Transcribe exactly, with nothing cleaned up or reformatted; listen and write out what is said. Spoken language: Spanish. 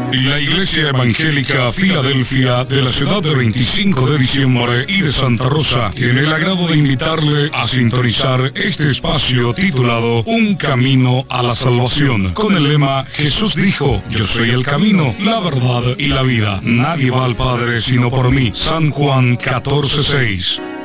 La Iglesia Evangélica Filadelfia de la ciudad de veinticinco de diciembre y de Santa Rosa tiene el agrado de invitarle a sintonizar este espacio titulado Un Camino a la Salvación, con el lema Jesús dijo, yo soy el camino, la verdad y la vida. Nadie va al Padre sino por mí. San Juan catorce seis.